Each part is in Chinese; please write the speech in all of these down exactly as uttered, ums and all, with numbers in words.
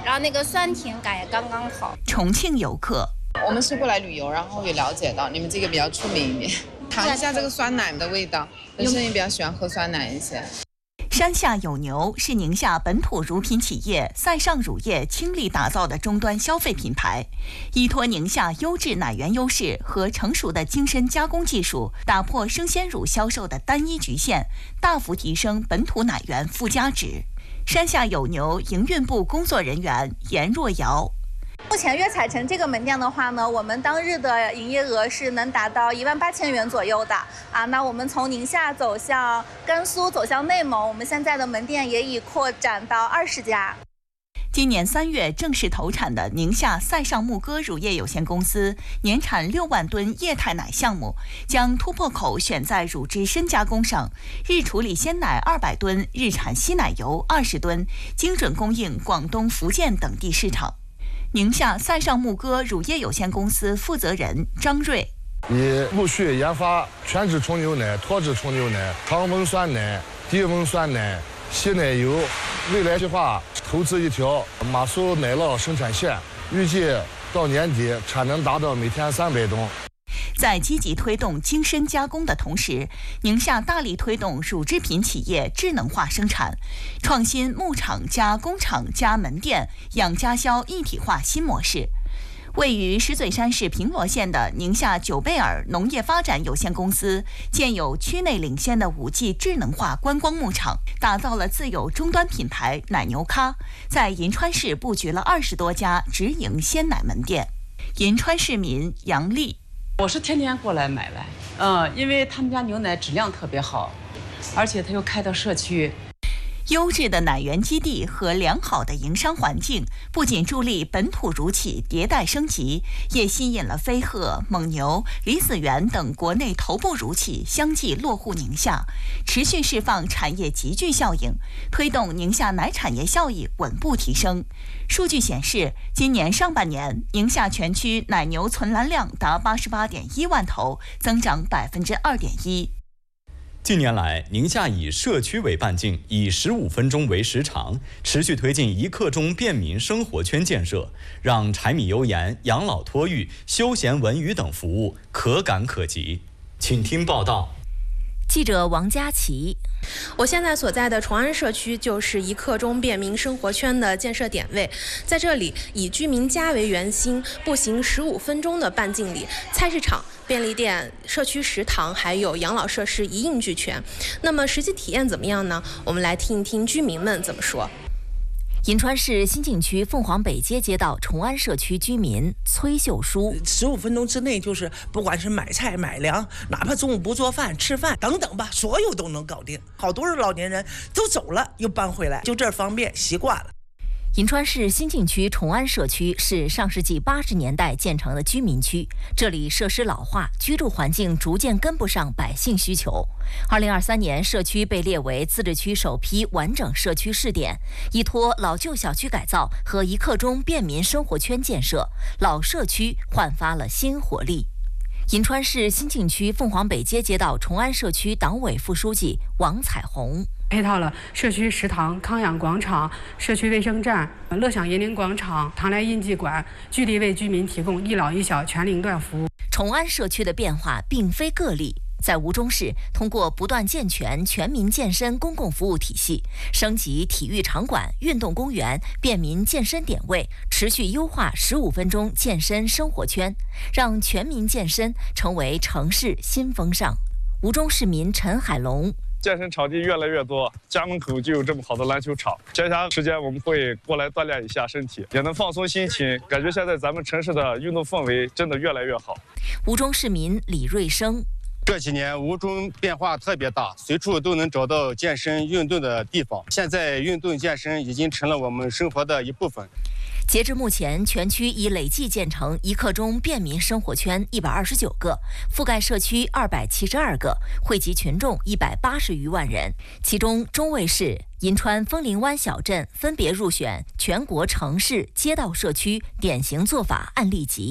然后那个酸甜感也刚刚好。 重庆游客， 我们是过来旅游，然后也了解到你们这个比较出名一点，尝一下这个酸奶的味道。本身也比较喜欢喝酸奶一些。 山下有牛是宁夏本土乳品企业赛上乳业倾力打造的终端消费品牌，依托宁夏优质奶源优势和成熟的精深加工技术，打破生鲜乳销售的单一局限，大幅提升本土奶源附加值。山下有牛营运部工作人员严若瑶。 目前悦彩城这个门店的话呢，我们当日的营业额是能达到一万八千元左右的啊。那我们从宁夏走向甘肃，走向内蒙，我们现在的门店也已扩展到二十家。 今年三月正式投产的宁夏赛上牧歌乳业有限公司年产六万吨液态奶项目，将突破口选在乳汁深加工上，日处理鲜奶二百吨，日产稀奶油二十吨，精准供应广东、福建等地市场。宁夏赛上牧歌乳业有限公司负责人张瑞， 已陆续研发全脂冲牛奶、脱脂冲牛奶、常温酸奶、低温酸奶、稀奶油。未来计划投资一条马苏奶酪生产线，预计到年底产能达到每天三百吨。 在积极推动精深加工的同时，宁夏大力推动乳制品企业智能化生产，创新牧场加工厂加门店养家销一体化新模式。位于石嘴山市平罗县的宁夏九贝尔农业发展有限公司建有区内领先的 五 G 智能化观光牧场，打造了自有终端品牌奶牛咖，在银川市布局了二十多家直营鲜奶门店。银川市民杨丽， 我是天天过来买来，嗯，因为他们家牛奶质量特别好，而且他又开到社区。 优质的奶源基地和良好的营商环境，不仅助力本土乳企迭代升级，也吸引了飞鹤、蒙牛、李子园等国内头部乳企相继落户宁夏，持续释放产业集聚效应，推动宁夏奶产业效益稳步提升。数据显示，今年上半年，宁夏全区奶牛存栏量达八十八点一万头，增长百分之二点一。 近年来，宁夏以社区为半径，以十五分钟为时长，持续推进一刻钟便民生活圈建设，让柴米油盐、养老托育、休闲文娱等服务可感可及。请听报道。 记者王佳琪， 我现在所在的崇安社区就是一刻钟便民生活圈的建设点位，在这里以居民家为圆心，步行十五分钟的半径里，菜市场、便利店、社区食堂还有养老设施一应俱全。那么实际体验怎么样呢？我们来听一听居民们怎么说。 银川市新景区凤凰北街街道崇安社区居民崔秀书， 十五分钟之内就是不管是买菜买粮，哪怕中午不做饭吃饭等等吧，所有都能搞定。好多老年人都走了又搬回来，就这儿方便习惯了。 银川市新景区崇安社区是上世纪八十年代建成的居民区，这里设施老化，居住环境逐渐跟不上百姓需求。二零二三年，社区被列为自治区首批完整社区试点，依托老旧小区改造和一刻钟便民生活圈建设，老社区焕发了新活力。银川市新景区凤凰北街街道崇安社区党委副书记王彩虹， 配套了社区食堂、康养广场、社区卫生站、乐享银陵广场、唐来印记馆，聚力为居民提供一老一小全龄段服务。 崇安社区的变化并非个例。在吴中市，通过不断健全全民健身公共服务体系，升级体育场馆、运动公园、便民健身点位，持续优化十五分钟健身生活圈，让全民健身成为城市新风尚。吴中市民陈海龙， 健身场地越来越多，家门口就有这么好的篮球场。接下来时间我们会过来锻炼一下身体，也能放松心情。感觉现在咱们城市的运动氛围真的越来越好。 吴中市民李瑞生， 这几年吴中变化特别大，随处都能找到健身运动的地方。现在运动健身已经成了我们生活的一部分。 截至目前，全区已累计建成一刻钟便民生活圈一百二十九个，覆盖社区二百七十二个，惠及群众一百八十余万人。其中，中卫市、银川枫林湾小镇分别入选全国城市街道社区典型做法案例集。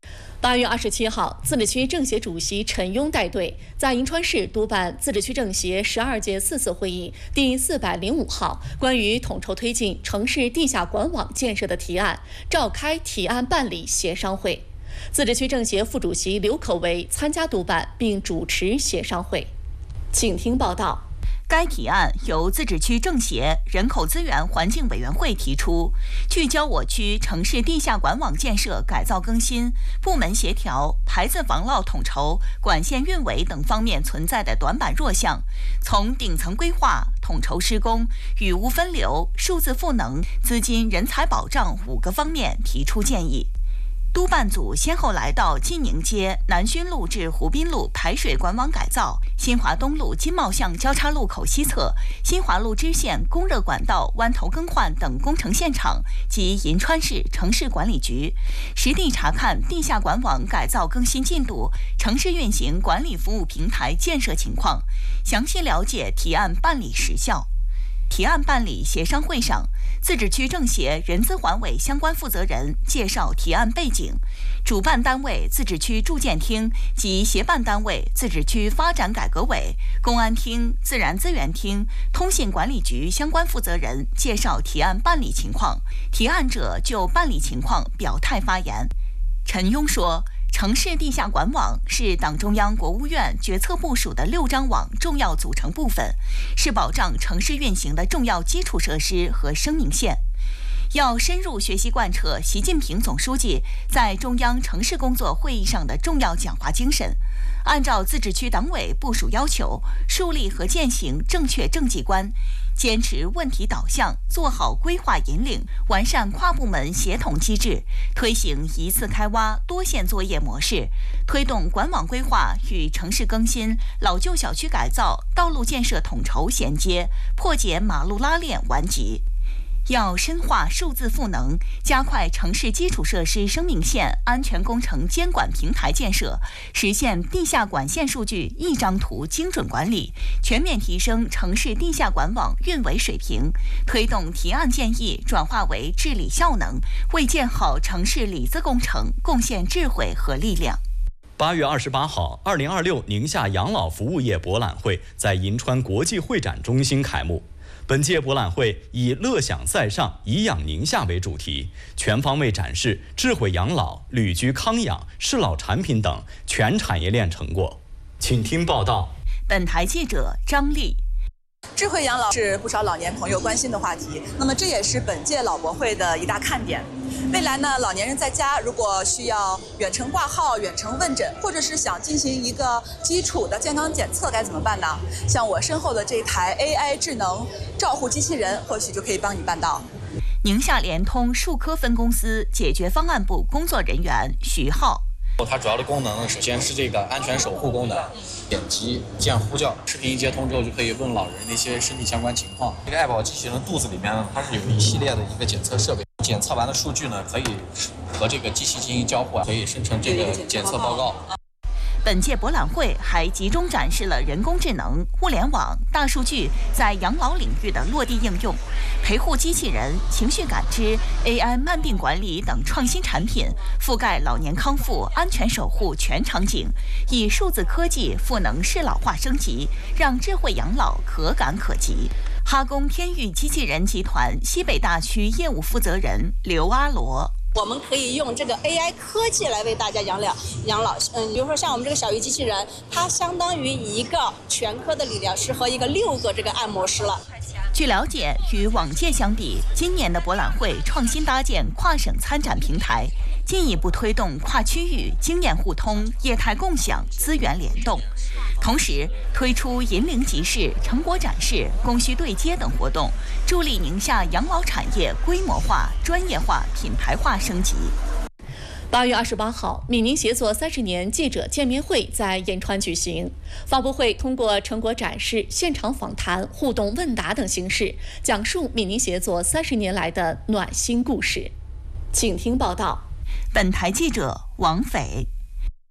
八月二十七号，自治区政协主席陈勇带队在银川市督办自治区政协十二届四次会议第四百零五号关于统筹推进城市地下管网建设的提案召开提案办理协商会。自治区政协副主席刘可为参加督办并主持协商会。请听报道。 该提案由自治区政协人口资源环境委员会提出，聚焦我区城市地下管网建设改造更新、部门协调、排字防涝统筹、管线运维等方面存在的短板弱项，从顶层规划、统筹施工、雨污分流、数字赋能、资金人才保障五个方面提出建议。督办组先后来到晋宁街、南薰路至湖滨路排水管网改造、新华东路金茂巷交叉路口西侧、新华路支线供热管道弯头更换等工程现场及银川市城市管理局，实地查看地下管网改造更新进度、城市运行管理服务平台建设情况，详细了解提案办理时效。提案办理协商会上，自治区政协人资环委相关负责人介绍提案背景，主办单位自治区住建厅及协办单位自治区发展改革委、公安厅、自然资源厅、通信管理局相关负责人介绍提案办理情况，提案者就办理情况表态发言。陈勇说，城市地下管网是党中央、国务院决策部署的六张网重要组成部分，是保障城市运行的重要基础设施和生命线。要深入学习贯彻习近平总书记在中央城市工作会议上的重要讲话精神，按照自治区党委部署要求，树立和践行正确政绩观，坚持问题导向，做好规划引领，完善跨部门协同机制，推行一次开挖、多线作业模式，推动管网规划与城市更新、老旧小区改造、道路建设统筹衔接，破解马路拉链顽疾。要深化数字赋能，加快城市基础设施生命线安全工程监管平台建设，实现地下管线数据一张图精准管理，全面提升城市地下管网运维水平，推动提案建议转化为治理效能，为建好城市里子工程贡献智慧和力量。 八月二十八号，二零二六宁夏养老服务业博览会在银川国际会展中心开幕。本届博览会以“乐享在上，颐养宁夏”为主题，全方位展示智慧养老、旅居康养、适老产品等全产业链成果。请听报道。 本台记者张丽。 智慧养老是不少老年朋友关心的话题，那么这也是本届老博会的一大看点。未来呢，老年人在家如果需要远程挂号、远程问诊，或者是想进行一个基础的健康检测，该怎么办呢？像我身后的这台 A I 智能照护机器人，或许就可以帮你办到。 宁夏联通数科分公司解决方案部工作人员徐浩。 它主要的功能呢，首先是这个安全守护功能，点击键呼叫，视频一接通之后就可以问老人的一些身体相关情况。这个爱宝机器人肚子里面呢，它是有一系列的一个检测设备，检测完的数据呢，可以和这个机器进行交互，可以生成这个检测报告。 本届博览会还集中展示了人工智能、物联网、大数据在养老领域的落地应用，陪护机器人、情绪感知、A I 慢病管理等创新产品，覆盖老年康复、安全守护全场景，以数字科技赋能适老化升级，让智慧养老可感可及。哈工天域机器人集团西北大区业务负责人刘阿罗。 我们可以用这个 A I 科技来为大家养老养老，嗯，比如说像我们这个小鱼机器人，它相当于一个全科的理疗师和一个六个这个按摩师了。 据了解，与往届相比，今年的博览会创新搭建跨省参展平台，进一步推动跨区域经验互通、业态共享、资源联动。同时，推出引领集市、成果展示、供需对接等活动，助力宁夏养老产业规模化、专业化、品牌化升级。 八月二十八号，闽宁协作三十年记者见面会在银川举行。发布会通过成果展示、现场访谈、互动问答等形式，讲述闽宁协作三十年来的暖心故事。请听报道。 本台记者王斐。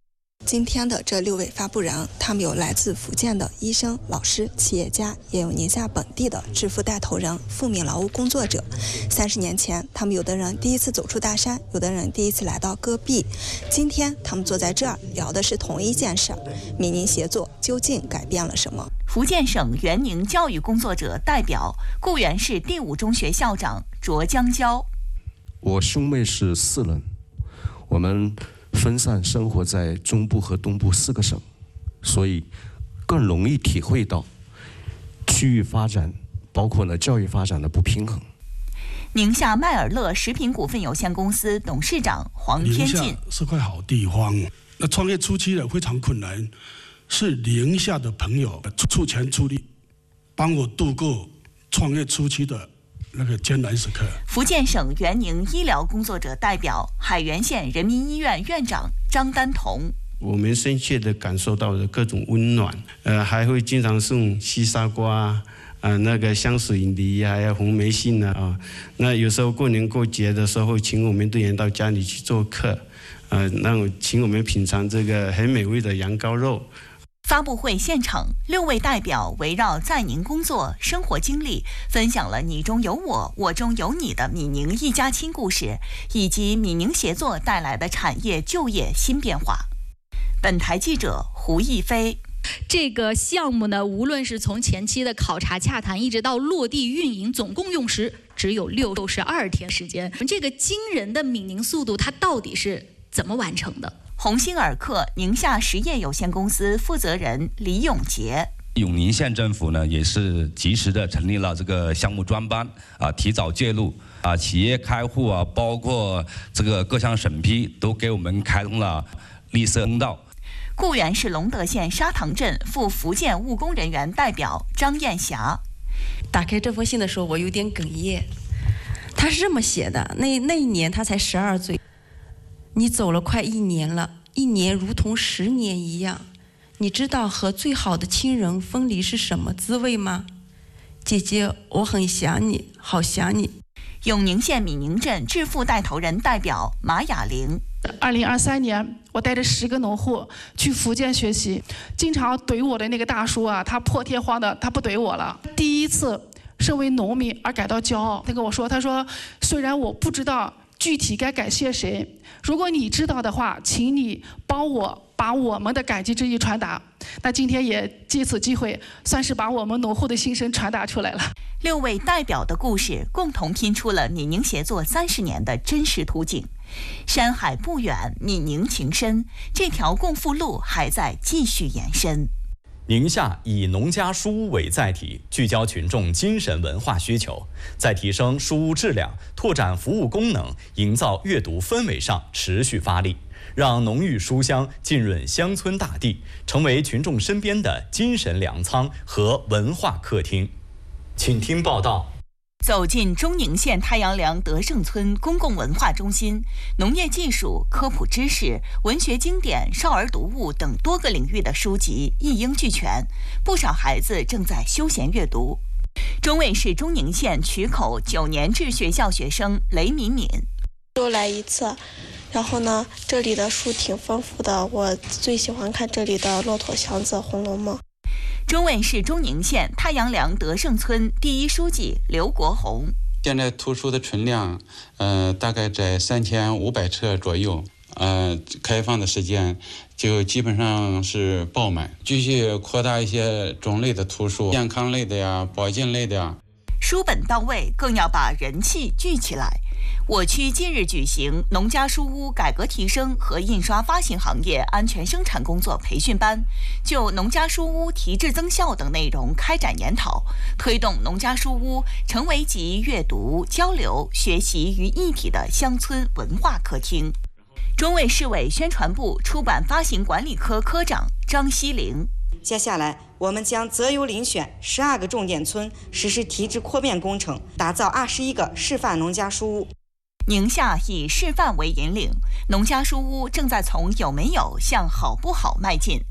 今天的这六位发布人，他们有来自福建的医生、老师、企业家，也有宁夏本地的致富带头人、富民劳务工作者。三十年前，他们有的人第一次走出大山，有的人第一次来到戈壁。今天，他们坐在这儿聊的是同一件事儿：闽宁协作究竟改变了什么？ 福建省援宁教育工作者代表、固原市第五中学校长卓江娇。 我兄妹是四人，我们分散生活在中部和东部四个省，所以更容易体会到区域发展，包括呢教育发展的不平衡。 宁夏麦尔乐食品股份有限公司董事长黄天进。 宁夏是块好地方，那创业初期呢非常困难，是宁夏的朋友出钱出力，帮我度过创业初期的那个艰难时刻。 福建省援宁医疗工作者代表、海原县人民医院院长张丹彤。 我们深切地感受到了各种温暖，呃，还会经常送西沙瓜。呃，那个香水梨啊，还有红梅杏啊，啊，那有时候过年过节的时候，请我们队员到家里去做客，呃，那请我们品尝这个很美味的羊羔肉。 发布会现场，六位代表围绕在宁工作、生活经历，分享了你中有我，我中有你的闽宁一家亲故事，以及闽宁协作带来的产业就业新变化。本台记者胡一飞。 这个项目呢，无论是从前期的考察洽谈，一直到落地运营，总共用时只有六十二天时间。这个惊人的闽宁速度，它到底是怎么完成的？ 鸿星尔克宁夏实业有限公司负责人李永杰。 永宁县政府呢，也是及时的成立了这个项目专班啊，提早介入啊，企业开户啊，包括这个各项审批，都给我们开通了绿色通道。 固原市隆德县沙塘镇赴福建务工人员代表张艳霞。 打开这封信的时候，我有点哽咽。他是这么写的：那那一年他才十二岁，你走了快一年了，一年如同十年一样。你知道和最好的亲人分离是什么滋味吗？姐姐，我很想你，好想你。 永宁县闽宁镇致富带头人代表马雅玲。 二零二三年，我带着十个农户去福建学习，经常怼我的那个大叔啊，他破天荒的他不怼我了。第一次身为农民而感到骄傲，他跟我说，他说虽然我不知道具体该感谢谁，如果你知道的话，请你帮我把我们的感激之意传达。那今天也借此机会，算是把我们农户的心声传达出来了。 六位代表的故事，共同拼出了闽宁协作三十年的真实图景。山海不远，闽宁情深，这条共富路还在继续延伸。 宁夏以农家书屋为载体，聚焦群众精神文化需求，在提升书屋质量、拓展服务功能、营造阅读氛围上持续发力，让浓郁书香浸润乡村大地，成为群众身边的精神粮仓和文化客厅。请听报道。 走进中宁县太阳梁德胜村公共文化中心，农业技术、科普知识、文学经典、少儿读物等多个领域的书籍一应俱全，不少孩子正在休闲阅读。中卫市中宁县渠口九年制学校学生雷敏敏， 又来一次，然后呢，这里的书挺丰富的，我最喜欢看这里的《骆驼祥子》《红楼梦》。 中卫市中宁县太阳梁德胜村第一书记刘国红。 现在图书的存量，呃，大概在三千五百册左右，呃，开放的时间就基本上是爆满。继续扩大一些种类的图书，健康类的呀，保健类的呀。 书本到位，更要把人气聚起来。我区近日举行农家书屋改革提升和印刷发行行业安全生产工作培训班，就农家书屋提质增效等内容开展研讨，推动农家书屋成为集阅读、交流、学习于一体的乡村文化客厅。中卫市委宣传部出版发行管理科科长张希玲。 接下来，我们将择优遴选十二个重点村，实施提质扩面工程，打造二十一个示范农家书屋。 宁夏以示范为引领，农家书屋正在从有没有向好不好迈进。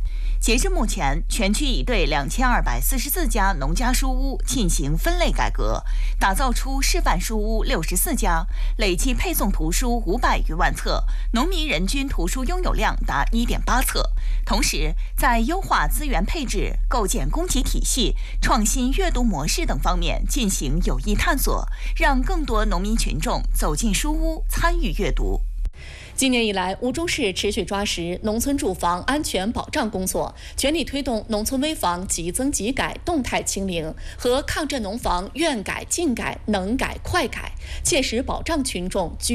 截至目前，全区已对两千二百四十四家农家书屋进行分类改革，打造出示范书屋六十四家，累计配送图书五百余万册，农民人均图书拥有量达一点八册。同时，在优化资源配置、构建供给体系、创新阅读模式等方面进行有益探索，让更多农民群众走进书屋，参与阅读。 今年以来，吴忠市持续抓实农村住房安全保障工作，全力推动农村危房即增即改动态清零和抗震农房愿改尽改能改快改，切实保障群众居